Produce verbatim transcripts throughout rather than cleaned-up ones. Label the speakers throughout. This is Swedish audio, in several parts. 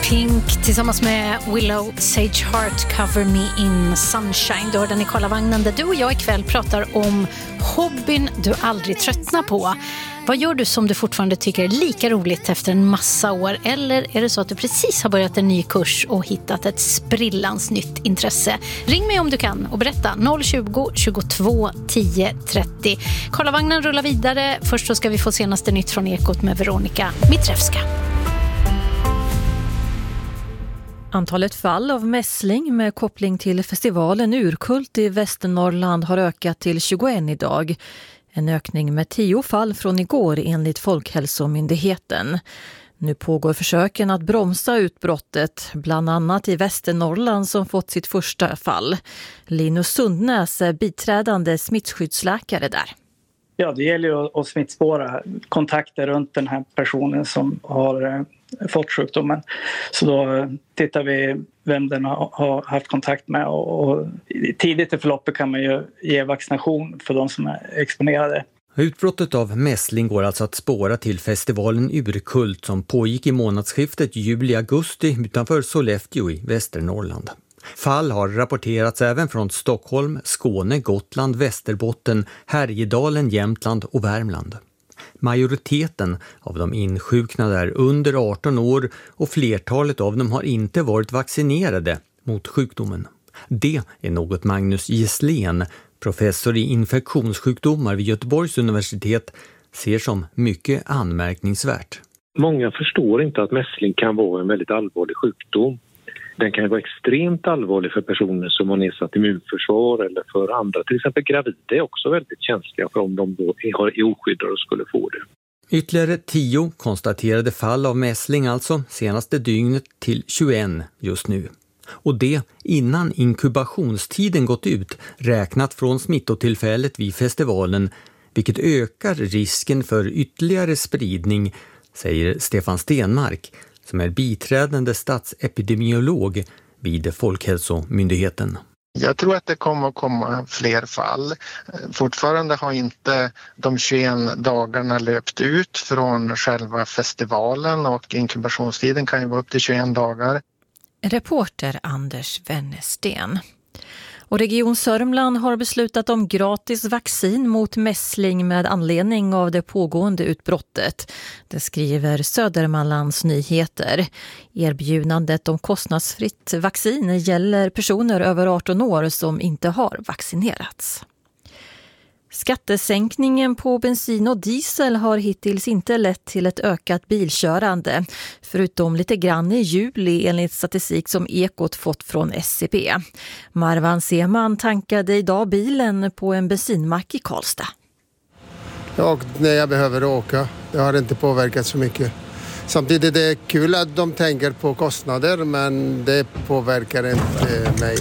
Speaker 1: Pink tillsammans med Willow Sage Heart, Cover Me in Sunshine. Du hör den i Karlavagnen där du och jag ikväll pratar om hobbyn du aldrig tröttnar på. Vad gör du som du fortfarande tycker är lika roligt efter en massa år? Eller är det så att du precis har börjat en ny kurs och hittat ett sprillans nytt intresse? Ring mig om du kan och berätta noll tjugo, tjugotvå, tio, trettio. Karlavagnen rullar vidare. Först så ska vi få senaste nytt från Ekot med Veronica Mitrevska.
Speaker 2: Antalet fall av mässling med koppling till festivalen Urkult i Västernorrland har ökat till tjugoett idag. En ökning med tio fall från igår enligt Folkhälsomyndigheten. Nu pågår försöken att bromsa utbrottet, bland annat i Västernorrland som fått sitt första fall. Linus Sundnäs är biträdande smittskyddsläkare där.
Speaker 3: Ja, det gäller ju att smittspåra kontakter runt den här personen som har fått sjukdomen. Så då tittar vi vem den har haft kontakt med och tidigt i förloppet kan man ju ge vaccination för de som är exponerade.
Speaker 4: Utbrottet av mässling går alltså att spåra till festivalen Urkult som pågick i månadsskiftet juli-augusti utanför Sollefteå i Västernorrland. Fall har rapporterats även från Stockholm, Skåne, Gotland, Västerbotten, Härjedalen, Jämtland och Värmland. Majoriteten av de insjuknade är under arton år och flertalet av dem har inte varit vaccinerade mot sjukdomen. Det är något Magnus Gisslén, professor i infektionssjukdomar vid Göteborgs universitet, ser som mycket anmärkningsvärt.
Speaker 5: Många förstår inte att mässling kan vara en väldigt allvarlig sjukdom. Den kan vara extremt allvarlig för personer som har nedsatt immunförsvar eller för andra. Till exempel gravida är också väldigt känsliga för om de då är oskyddade och skulle få det.
Speaker 4: Ytterligare tio konstaterade fall av mässling alltså senaste dygnet till tjugoett just nu. Och det innan inkubationstiden gått ut räknat från smittotillfället vid festivalen, vilket ökar risken för ytterligare spridning, säger Stefan Stenmark, som är biträdande statsepidemiolog vid Folkhälsomyndigheten.
Speaker 6: Jag tror att det kommer att komma fler fall. Fortfarande har inte de tjugoett dagarna löpt ut från själva festivalen och inkubationstiden kan ju vara upp till tjugoett dagar.
Speaker 2: Reporter Anders Wennersten. Och Region Sörmland har beslutat om gratis vaccin mot mässling med anledning av det pågående utbrottet. Det skriver Södermanlands Nyheter. Erbjudandet om kostnadsfritt vaccin gäller personer över arton år som inte har vaccinerats. Skattesänkningen på bensin och diesel har hittills inte lett till ett ökat bilkörande, förutom lite grann i juli enligt statistik som Ekot fått från S C B. Marwan Seman tankade idag bilen på en bensinmack i Karlstad.
Speaker 7: Ja, när jag behöver åka. Det har inte påverkat så mycket. Samtidigt är det kul att de tänker på kostnader, men det påverkar inte mig.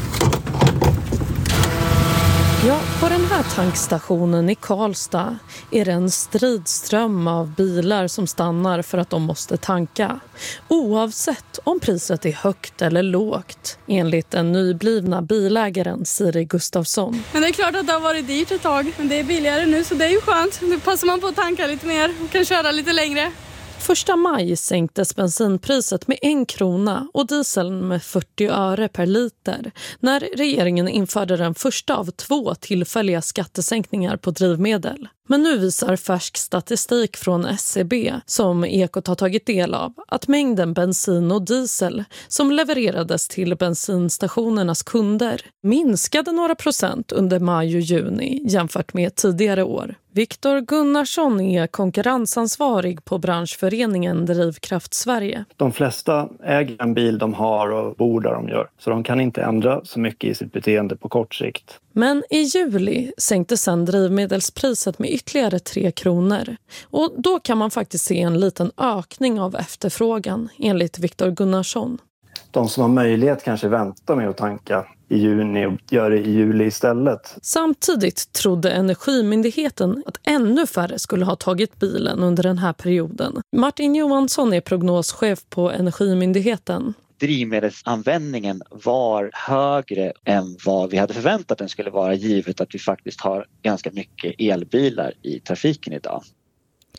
Speaker 8: Ja, på den här tankstationen i Karlstad är det en stridström av bilar som stannar för att de måste tanka. Oavsett om priset är högt eller lågt, enligt den nyblivna bilägaren Siri Gustafsson.
Speaker 9: Men det är klart att det har varit dyrt ett tag, men det är billigare nu så det är ju skönt. Nu passar man på att tanka lite mer och kan köra lite längre.
Speaker 8: Första maj sänktes bensinpriset med en krona och dieseln med fyrtio öre per liter när regeringen införde den första av två tillfälliga skattesänkningar på drivmedel. Men nu visar färsk statistik från S C B som Ekot har tagit del av att mängden bensin och diesel som levererades till bensinstationernas kunder minskade några procent under maj och juni jämfört med tidigare år. Viktor Gunnarsson är konkurrensansvarig på branschföreningen Drivkraft Sverige.
Speaker 10: De flesta äger en bil de har och bor där de gör, så de kan inte ändra så mycket i sitt beteende på kort sikt.
Speaker 8: Men i juli sänkte sedan drivmedelspriset med ytterligare tre kronor. Och då kan man faktiskt se en liten ökning av efterfrågan, enligt Viktor Gunnarsson.
Speaker 10: De som har möjlighet kanske väntar med att tanka i juni och gör det i juli istället.
Speaker 8: Samtidigt trodde Energimyndigheten att ännu färre skulle ha tagit bilen under den här perioden. Martin Johansson är prognoschef på Energimyndigheten.
Speaker 11: Drivmedelsanvändningen var högre än vad vi hade förväntat den skulle vara, givet att vi faktiskt har ganska mycket elbilar i trafiken idag.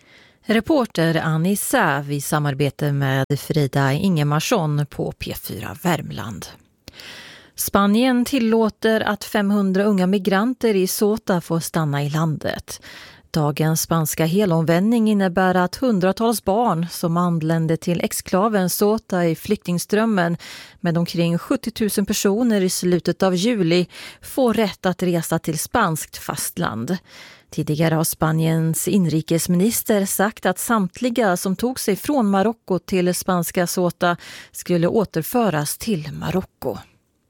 Speaker 2: Reporter Annie Säv i samarbete med Frida Ingemarsson på P fyra Värmland. Spanien tillåter att femhundra unga migranter i Ceuta får stanna i landet. Dagens spanska helomvändning innebär att hundratals barn som anlände till exklaven Ceuta i flyktingströmmen med omkring sjuttio tusen personer i slutet av juli får rätt att resa till spanskt fastland. Tidigare har Spaniens inrikesminister sagt att samtliga som tog sig från Marocko till spanska Ceuta skulle återföras till Marocko.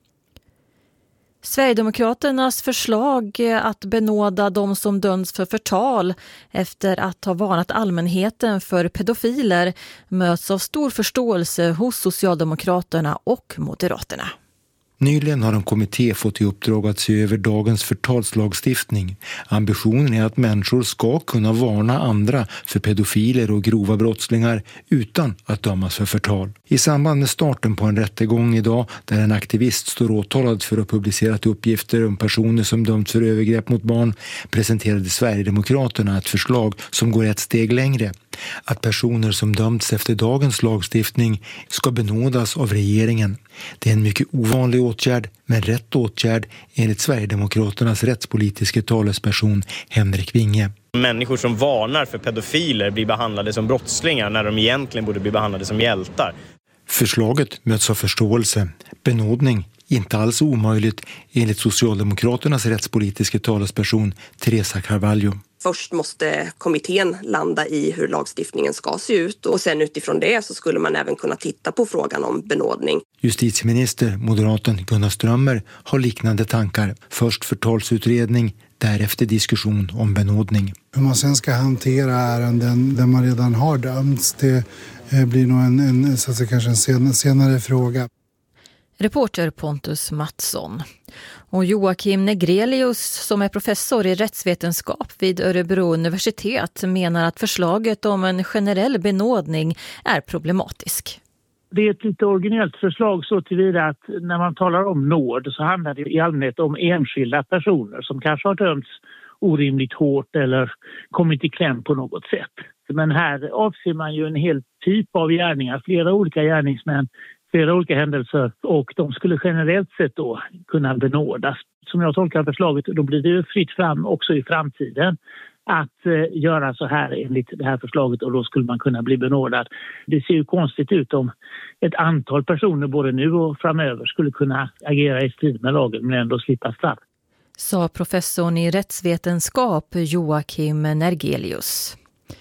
Speaker 2: Sverigedemokraternas förslag att benåda de som döms för förtal efter att ha varnat allmänheten för pedofiler möts av stor förståelse hos Socialdemokraterna och Moderaterna.
Speaker 12: Nyligen har en kommitté fått i uppdrag att se över dagens förtalslagstiftning. Ambitionen är att människor ska kunna varna andra för pedofiler och grova brottslingar utan att dömas för förtal. I samband med starten på en rättegång idag där en aktivist står åtalad för att publicerat uppgifter om personer som dömts för övergrepp mot barn presenterade Sverigedemokraterna ett förslag som går ett steg längre. Att personer som dömts efter dagens lagstiftning ska benådas av regeringen. Det är en mycket ovanlig åtgärd, men rätt åtgärd enligt Sverigedemokraternas rättspolitiska talesperson Henrik Winge.
Speaker 13: Människor som varnar för pedofiler blir behandlade som brottslingar när de egentligen borde bli behandlade som hjältar.
Speaker 12: Förslaget möts av förståelse. Benådning inte alls omöjligt enligt Socialdemokraternas rättspolitiska talesperson Teresa Carvalho.
Speaker 14: Först måste kommittén landa i hur lagstiftningen ska se ut och sen utifrån det så skulle man även kunna titta på frågan om benådning.
Speaker 12: Justitieminister, moderaten Gunnar Strömmer, har liknande tankar. Först förtalsutredning, därefter diskussion om benådning.
Speaker 15: Hur man sen ska hantera ärenden där man redan har dömts, det blir nog en, en, så att säga, kanske en sen, senare fråga.
Speaker 2: Reporter Pontus Mattsson. Och Joakim Negrelius, som är professor i rättsvetenskap vid Örebro universitet, menar att förslaget om en generell benådning är problematisk.
Speaker 16: Det är ett lite originellt förslag så tillvida att när man talar om nåd så handlar det i allmänhet om enskilda personer som kanske har dömts orimligt hårt eller kommit i kläm på något sätt. Men här avser man ju en hel typ av gärningar, flera olika gärningsmän, flera olika händelser och de skulle generellt sett då kunna benådas. Som jag tolkar förslaget, då blir det ju fritt fram också i framtiden att eh, göra så här enligt det här förslaget och då skulle man kunna bli benådad. Det ser ju konstigt ut om ett antal personer både nu och framöver skulle kunna agera i strid med lagen men ändå slippa straff.
Speaker 2: Sa professorn i rättsvetenskap Joakim Nergelius.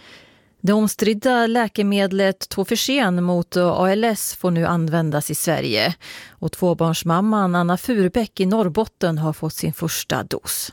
Speaker 2: Det omstridda läkemedlet Tofersen mot A L S får nu användas i Sverige. Och tvåbarnsmamman Anna Furbäck i Norrbotten har fått sin första dos.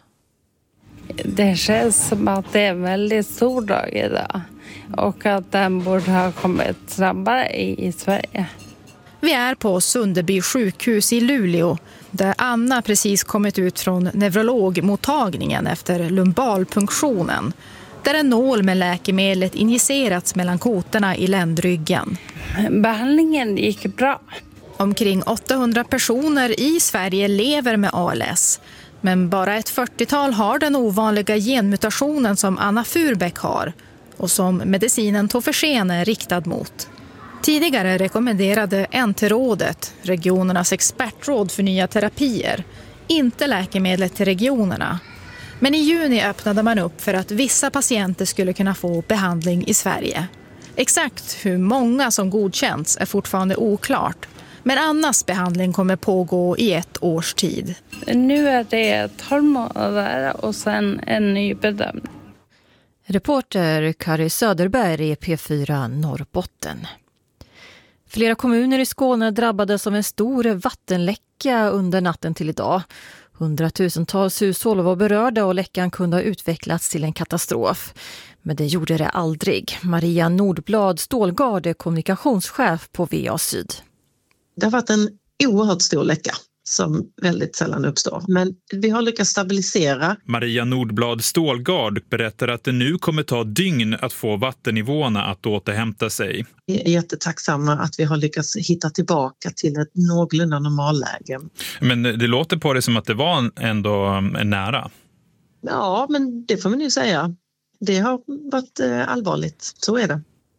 Speaker 17: Det känns som att det är en väldigt stor dag idag. Och att den borde ha kommit snabbare i, i Sverige.
Speaker 18: Vi är på Sunderby sjukhus i Luleå där Anna precis kommit ut från neurologmottagningen efter lumbalpunktionen. Där en nål med läkemedlet injicerats mellan kotorna i ländryggen.
Speaker 17: Behandlingen gick bra.
Speaker 18: Omkring åttahundra personer i Sverige lever med A L S. Men bara ett fyrtiotal har den ovanliga genmutationen som Anna Furbäck har. Och som medicinen Tofersen är riktad mot. Tidigare rekommenderade N T-rådet, regionernas expertråd för nya terapier, inte läkemedlet till regionerna. Men i juni öppnade man upp för att vissa patienter skulle kunna få behandling i Sverige. Exakt hur många som godkänts är fortfarande oklart. Men Annas behandling kommer pågå i ett års tid.
Speaker 17: Nu är det tolv månader och sen en ny bedömning.
Speaker 2: Reporter Kari Söderberg i P fyra Norrbotten. Flera kommuner i Skåne drabbades av en stor vattenläcka under natten till idag. Hundratusentals hushåll var berörda och läckan kunde ha utvecklats till en katastrof. Men det gjorde det aldrig. Maria Nordblad Stålgard är kommunikationschef på V A Syd.
Speaker 19: Det har varit en oerhört stor läcka som väldigt sällan uppstår. Men vi har lyckats stabilisera.
Speaker 20: Maria Nordblad Stålgard berättar att det nu kommer ta dygn att få vattennivåerna att återhämta sig.
Speaker 19: Vi är jättetacksamma att vi har lyckats hitta tillbaka till ett någorlunda normalläge.
Speaker 20: Men det låter på det som att det var ändå nära.
Speaker 19: Ja, men det får man ju säga. det har varit allvarligt, så är det.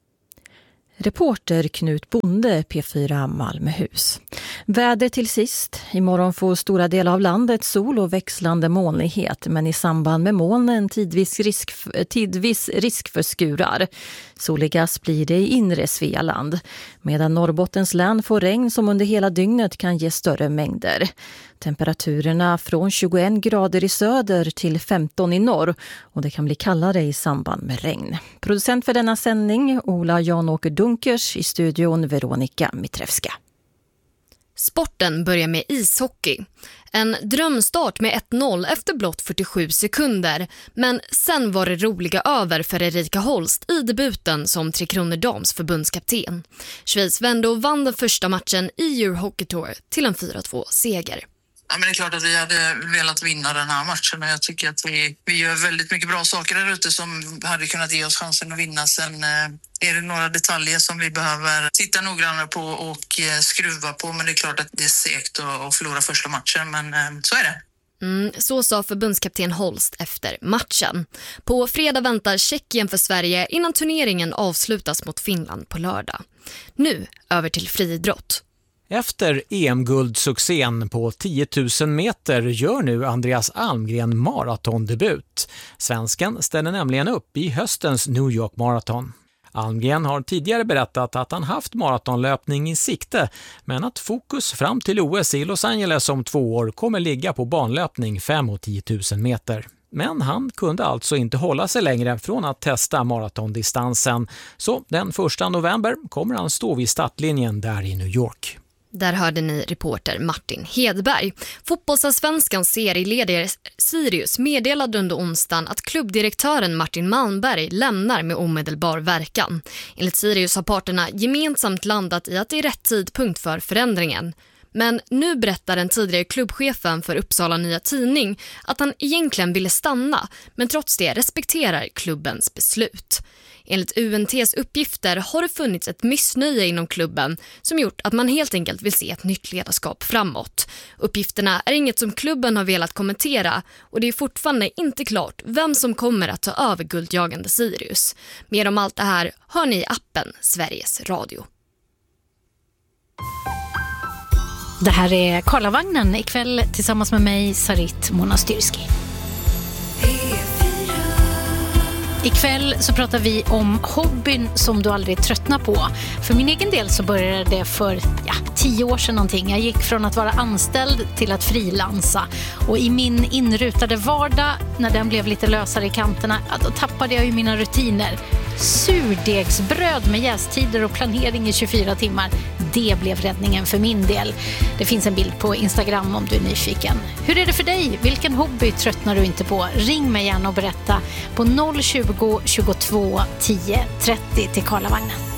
Speaker 2: Reporter Knut Bonde, P fyra Malmöhus. Väder till sist. Imorgon får stora delar av landet sol och växlande molnighet, men i samband med molnen tidvis risk, tidvis risk för skurar. Soligast blir det i inre Svealand, medan Norrbottens län får regn som under hela dygnet kan ge större mängder. Temperaturerna från tjugoen grader i söder till femton i norr, och det kan bli kallare i samband med regn. Producent för denna sändning Ola Jan-Åker Dunkers, i studion Veronika Mitrevska.
Speaker 21: Sporten börjar med ishockey. En drömstart med ett noll efter blott fyrtiosju sekunder. Men sen var det roliga över för Erika Holst i debuten som Tre Kronor Dams förbundskapten. Schweiz vände och vann den första matchen i Euro Hockey Tour till en fyra två seger.
Speaker 22: Ja, men det är klart att vi hade velat vinna den här matchen, och jag tycker att vi, vi gör väldigt mycket bra saker där ute som hade kunnat ge oss chansen att vinna. Sen eh, är det några detaljer som vi behöver titta noggrannare på och eh, skruva på, men det är klart att det är segt att, att förlora första matchen, men eh, så är det.
Speaker 21: Mm, så sa förbundskapten Holst efter matchen. På fredag väntar Tjeckien för Sverige innan turneringen avslutas mot Finland på lördag. Nu över till friidrott.
Speaker 23: Efter E M-guldsuccén på tio tusen meter gör nu Andreas Almgren maratondebut. Svensken ställer nämligen upp i höstens New York Marathon. Almgren har tidigare berättat att han haft maratonlöpning i sikte, men att fokus fram till O S i Los Angeles om två år kommer ligga på banlöpning fem och tio tusen meter. Men han kunde alltså inte hålla sig längre från att testa maratondistansen, så den första november kommer han stå vid startlinjen där i New York.
Speaker 21: Där hörde ni reporter Martin Hedberg. Fotbollsallsvenskans serieledare Sirius meddelade under onsdagen att klubbdirektören Martin Malmberg lämnar med omedelbar verkan. Enligt Sirius har parterna gemensamt landat i att det är rätt tidpunkt för förändringen. Men nu berättar den tidigare klubbchefen för Uppsala Nya Tidning att han egentligen ville stanna, men trots det respekterar klubbens beslut. Enligt U N T:s uppgifter har det funnits ett missnöje inom klubben som gjort att man helt enkelt vill se ett nytt ledarskap framåt. Uppgifterna är inget som klubben har velat kommentera, och det är fortfarande inte klart vem som kommer att ta över guldjagande Sirius. Mer om allt det här hör ni i appen Sveriges Radio.
Speaker 1: Det här är Karlavagnen ikväll tillsammans med mig, Sarit Monastyrski. Ikväll så pratar vi om hobbyn som du aldrig tröttnar på. För min egen del så började det för ja, tio år sedan någonting. Jag gick från att vara anställd till att frilansa. Och i min inrutade vardag, när den blev lite lösare i kanterna, ja, då tappade jag ju mina rutiner. Surdegsbröd med jästider och planering i tjugofyra timmar. Det blev räddningen för min del. Det finns en bild på Instagram om du är nyfiken. Hur är det för dig? Vilken hobby tröttnar du inte på? Ring mig gärna och berätta på noll tjugo tjugotvå tio trettio till Karlavagnen.